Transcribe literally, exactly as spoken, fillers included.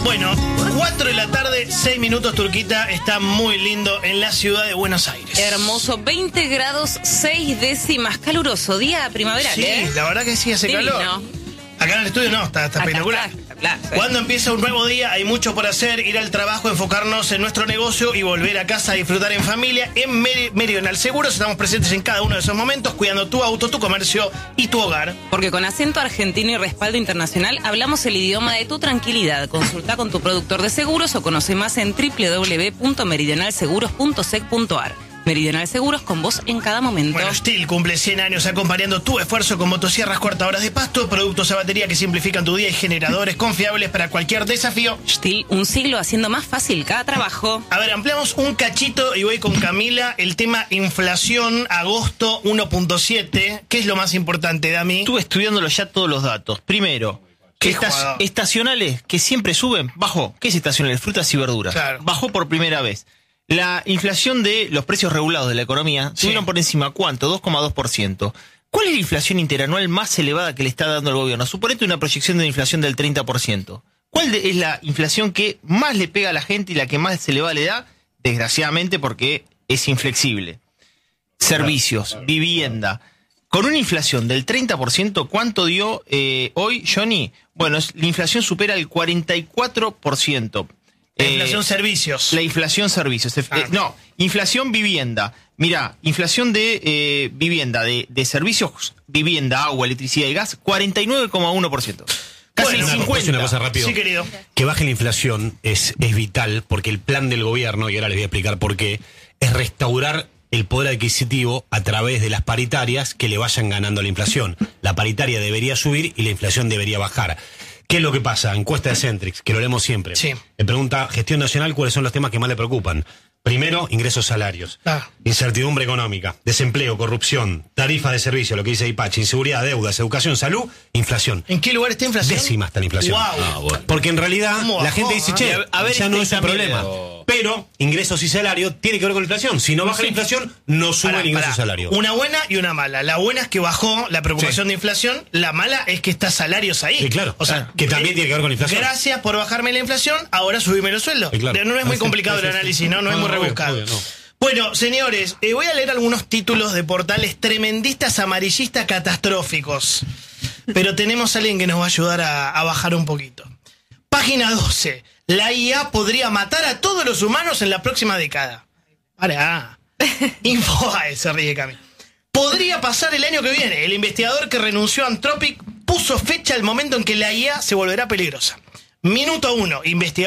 Bueno, cuatro de la tarde, seis minutos, Turquita. Está muy lindo en la ciudad de Buenos Aires. Hermoso, veinte grados, seis décimas, caluroso, día primaveral, Sí, ¿eh? la verdad que sí hace Divino. calor. Acá en el estudio no, está, está Acá espectacular. está, está claro, sí. Cuando empieza un nuevo día, hay mucho por hacer, ir al trabajo, enfocarnos en nuestro negocio y volver a casa a disfrutar en familia. En Meri- Meridional Seguros estamos presentes en cada uno de esos momentos, cuidando tu auto, tu comercio y tu hogar. Porque con acento argentino y respaldo internacional hablamos el idioma de tu tranquilidad. Consulta con tu productor de seguros o conoce más en doble u doble u doble u punto meridional seguros punto sec punto ar. Meridional Seguros, con vos en cada momento. Bueno, Stihl cumple cien años acompañando tu esfuerzo con motosierras cortadoras de pasto, productos a batería que simplifican tu día y generadores confiables para cualquier desafío. Stihl, un siglo haciendo más fácil cada trabajo. A ver, ampliamos un cachito y voy con Camila. El tema inflación, agosto uno punto siete. ¿Qué es lo más importante, Dami? Estuve estudiándolo ya todos los datos. Primero, Qué estas jugador. estacionales que siempre suben, bajó. ¿Qué es estacionales? Frutas y verduras. Claro. Bajó por primera vez. La inflación de los precios regulados de la economía Sí. subieron por encima, ¿cuánto? dos coma dos por ciento. ¿Cuál es la inflación interanual más elevada que le está dando el gobierno? Suponete una proyección de inflación del treinta por ciento. ¿Cuál de- es la inflación que más le pega a la gente y la que más elevada le da? Desgraciadamente, porque es inflexible. Servicios, vivienda. Con una inflación del treinta por ciento, ¿cuánto dio eh, hoy, Johnny? Bueno, es- la inflación supera el cuarenta y cuatro por ciento. La Eh, inflación servicios. La inflación servicios. Eh, Ah. no, inflación vivienda. Mirá, inflación de eh, vivienda, de, de servicios, vivienda, agua, electricidad y gas, cuarenta y nueve coma uno por ciento. Casi Bueno, el una Una, cincuenta. una cosa rápido. Sí, querido. Que baje la inflación es, es vital porque el plan del gobierno, y ahora les voy a explicar por qué, es restaurar el poder adquisitivo a través de las paritarias que le vayan ganando a la inflación. La paritaria debería subir y la inflación debería bajar. ¿Qué es lo que pasa? Encuesta de Centrix, que lo leemos siempre. Sí. Le pregunta Gestión Nacional cuáles son los temas que más le preocupan. Primero, ingresos salarios. Ah. Incertidumbre económica, desempleo, corrupción, tarifas de servicio, lo que dice IPACH, inseguridad, deudas, educación, salud, inflación. ¿En qué lugar está inflación? Décima está la inflación. Wow. Ah, bueno. Porque en realidad ¿Cómo la bajó, gente dice, ah? che, A ver, ya no este es un también, problema. pero- Pero ingresos y salario tiene que ver con la inflación. Si no baja la inflación, no sube Pará, el ingreso pará. y salario. Una buena y una mala. La buena es que bajó la preocupación Sí. de inflación. La mala es que está salarios ahí. Sí, claro. O sea, Que también eh, tiene que ver con la inflación. Gracias por bajarme la inflación, ahora subime los sueldos. Sí, claro. No es muy Sí, complicado sí, el sí, análisis, sí. ¿no? No es No, muy no, rebuscado. obvio, obvio, no. Bueno, señores, eh, voy a leer algunos títulos de portales tremendistas, amarillistas, catastróficos. Pero tenemos a alguien que nos va a ayudar a, a bajar un poquito. Página doce. La I A podría matar a todos los humanos en la próxima década. Pará. Infobae, se ríe Cami. Podría pasar el año que viene. El investigador que renunció a Anthropic puso fecha al momento en que la I A se volverá peligrosa. Minuto uno. Investigador